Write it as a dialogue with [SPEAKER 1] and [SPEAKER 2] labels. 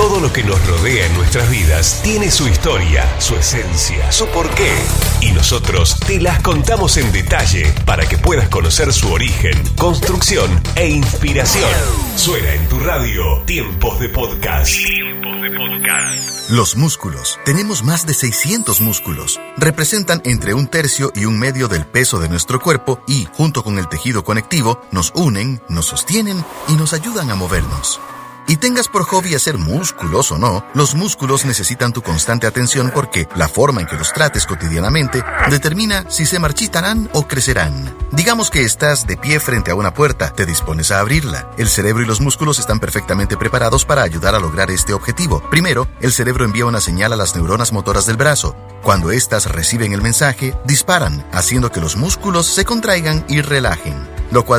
[SPEAKER 1] Todo lo que nos rodea en nuestras vidas tiene su historia, su esencia, su porqué. Y nosotros te las contamos en detalle para que puedas conocer su origen, construcción e inspiración. Suena en tu radio Tiempos de Podcast. Tiempos de Podcast.
[SPEAKER 2] Los músculos. Tenemos más de 600 músculos. Representan entre 1/3 y 1/2 del peso de nuestro cuerpo y, junto con el tejido conectivo, nos unen, nos sostienen y nos ayudan a movernos. Y tengas por hobby hacer músculos o no, los músculos necesitan tu constante atención porque la forma en que los trates cotidianamente determina si se marchitarán o crecerán. Digamos que estás de pie frente a una puerta, te dispones a abrirla. El cerebro y los músculos están perfectamente preparados para ayudar a lograr este objetivo. Primero, el cerebro envía una señal a las neuronas motoras del brazo. Cuando éstas reciben el mensaje, disparan, haciendo que los músculos se contraigan y relajen, lo cual